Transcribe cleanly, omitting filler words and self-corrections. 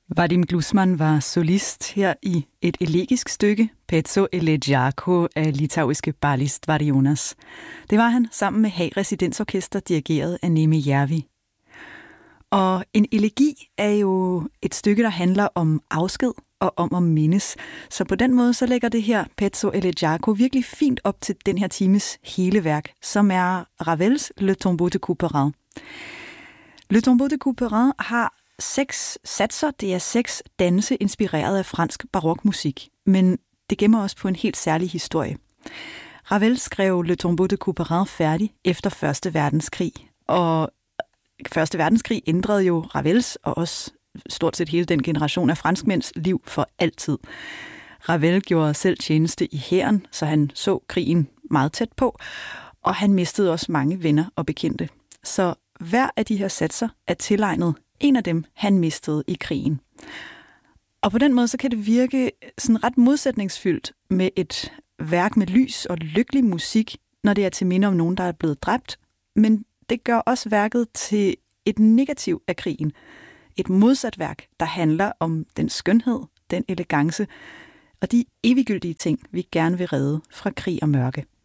Vadim Glusman var solist her i et elegisk stykke, Pezzo Elegiaco af litauiske Balys Dvarionas. Det var han sammen med Haag Residensorkester, dirigeret af Neeme Järvi. Og en elegi er jo et stykke, der handler om afsked og om at mindes. Så på den måde så lægger det her Pezzo Elegiaco virkelig fint op til den her times hele værk, som er Ravels Le Tombeau de Couperin. Le Tombeau de Couperin har 6 satser, det er 6 danse inspireret af fransk barokmusik, men det gemmer også på en helt særlig historie. Ravel skrev Le Tombeau de Couperin færdig efter 1. verdenskrig, og 1. verdenskrig ændrede jo Ravels og også stort set hele den generation af franskmænds liv for altid. Ravel gjorde selv tjeneste i hæren, så han så krigen meget tæt på, og han mistede også mange venner og bekendte. Så hver af de her satser er tilegnet en af dem, han mistede i krigen. Og på den måde, så kan det virke sådan ret modsætningsfyldt med et værk med lys og lykkelig musik, når det er til minde om nogen, der er blevet dræbt. Men det gør også værket til et negativ af krigen. Et modsat værk, der handler om den skønhed, den elegance og de eviggyldige ting, vi gerne vil redde fra krig og mørke.